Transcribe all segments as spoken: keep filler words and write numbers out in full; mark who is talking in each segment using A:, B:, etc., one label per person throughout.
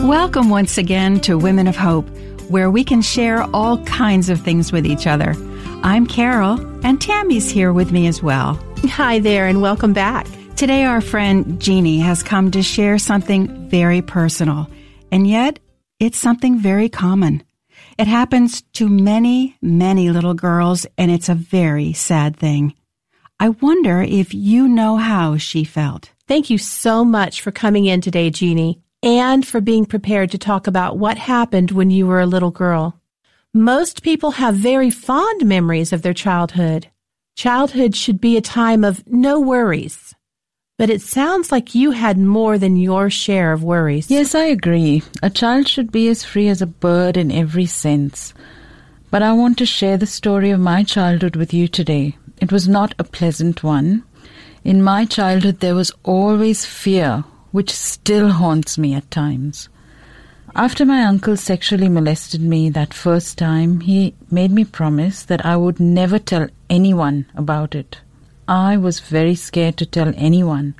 A: Welcome once again to Women of Hope, where we can share all kinds of things with each other. I'm Carol, and Tammy's here with me as well.
B: Hi there, and welcome back.
A: Today our friend Jeannie has come to share something very personal, and yet it's something very common. It happens to many, many little girls, and it's a very sad thing. I wonder if you know how she felt.
B: Thank you so much for coming in today, Jeannie, and for being prepared to talk about what happened when you were a little girl. Most people have very fond memories of their childhood. Childhood should be a time of no worries. But it sounds like you had more than your share of worries.
C: Yes, I agree. A child should be as free as a bird in every sense. But I want to share the story of my childhood with you today. It was not a pleasant one. In my childhood, there was always fear, which still haunts me at times. After my uncle sexually molested me that first time, he made me promise that I would never tell anyone about it. I was very scared to tell anyone.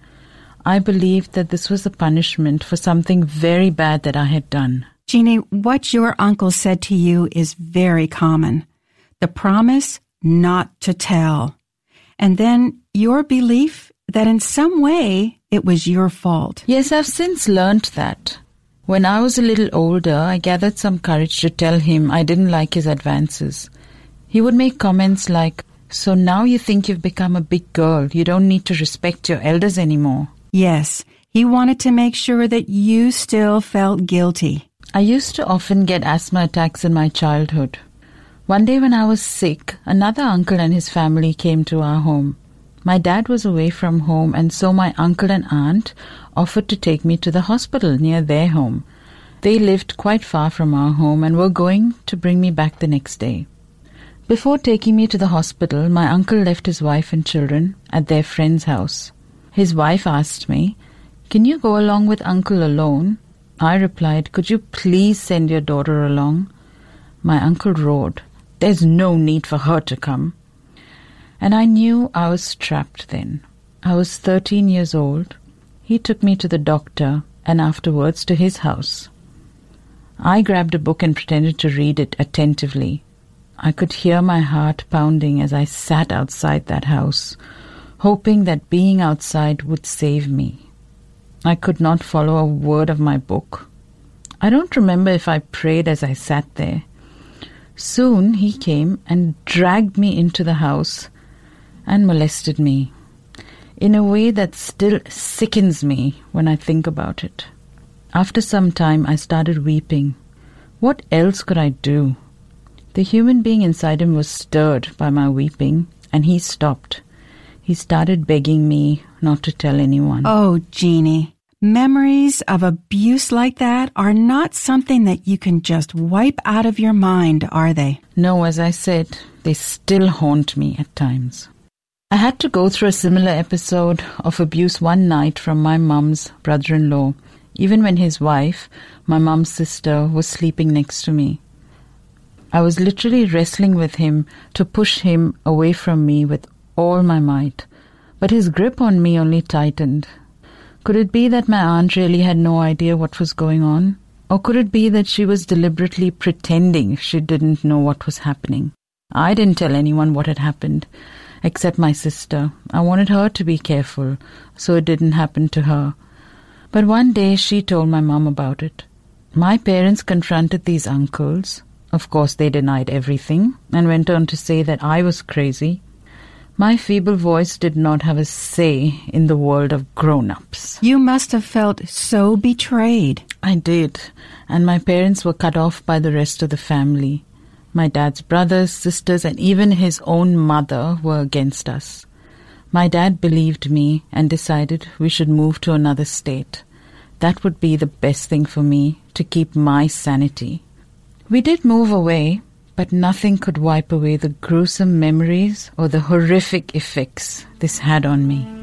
C: I believed that this was a punishment for something very bad that I had done.
A: Jeannie, what your uncle said to you is very common. The promise not to tell. And then your belief that in some way it was your fault.
C: Yes, I've since learnt that. When I was a little older, I gathered some courage to tell him I didn't like his advances. He would make comments like, "So now you think you've become a big girl. You don't need to respect your elders anymore."
A: Yes, he wanted to make sure that you still felt guilty.
C: I used to often get asthma attacks in my childhood. One day when I was sick, another uncle and his family came to our home. My dad was away from home, and so my uncle and aunt offered to take me to the hospital near their home. They lived quite far from our home and were going to bring me back the next day. Before taking me to the hospital, my uncle left his wife and children at their friend's house. His wife asked me, "Can you go along with uncle alone?" I replied, "Could you please send your daughter along?" My uncle roared, "There's no need for her to come." And I knew I was trapped then. I was thirteen years old. He took me to the doctor and afterwards to his house. I grabbed a book and pretended to read it attentively. I could hear my heart pounding as I sat outside that house, hoping that being outside would save me. I could not follow a word of my book. I don't remember if I prayed as I sat there. Soon he came and dragged me into the house and molested me in a way that still sickens me when I think about it. After some time, I started weeping. What else could I do? The human being inside him was stirred by my weeping, and he stopped. He started begging me not to tell anyone.
A: Oh, Jeannie, memories of abuse like that are not something that you can just wipe out of your mind, are they?
C: No, as I said, they still haunt me at times. I had to go through a similar episode of abuse one night from my mum's brother-in-law, even when his wife, my mum's sister, was sleeping next to me. I was literally wrestling with him to push him away from me with all my might, but his grip on me only tightened. Could it be that my aunt really had no idea what was going on? Or could it be that she was deliberately pretending she didn't know what was happening? I didn't tell anyone what had happened, except my sister. I wanted her to be careful, so it didn't happen to her. But one day she told my mum about it. My parents confronted these uncles. Of course, they denied everything and went on to say that I was crazy. My feeble voice did not have a say in the world of grown-ups.
A: You must have felt so betrayed.
C: I did, and my parents were cut off by the rest of the family. My dad's brothers, sisters, and even his own mother were against us. My dad believed me and decided we should move to another state. That would be the best thing for me to keep my sanity. We did move away, but nothing could wipe away the gruesome memories or the horrific effects this had on me.